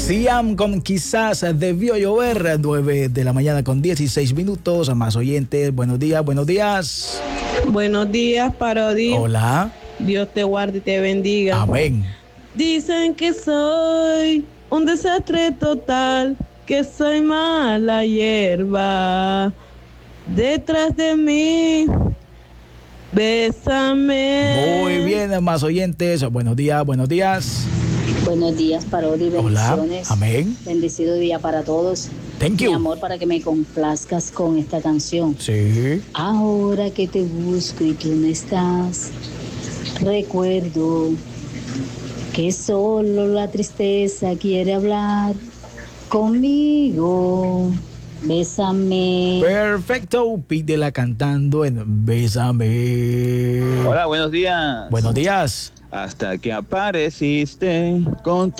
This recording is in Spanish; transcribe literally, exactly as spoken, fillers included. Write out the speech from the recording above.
Siam con Quizás debió llover, nueve de la mañana con dieciséis minutos. Más oyentes, buenos días, buenos días. Buenos días, Parodi. Hola. Dios te guarde y te bendiga. Amén. Dicen que soy un desastre total, que soy mala hierba. Detrás de mí, bésame. Muy bien, más oyentes. Buenos días, buenos días. Buenos días, Parodi, bendiciones. Hola, amén. Bendecido día para todos. Thank you. Mi amor, para que me complazcas con esta canción. Sí. Ahora que te busco y tú no estás, recuerdo que solo la tristeza quiere hablar conmigo. Bésame. Perfecto, pídela cantando en Bésame. Hola, buenos días. Buenos días. Hasta que apareciste con